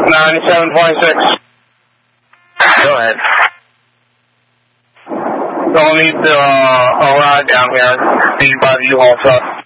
9726. Go ahead. Don't need to arrive down here. Be by the U-Haul truck.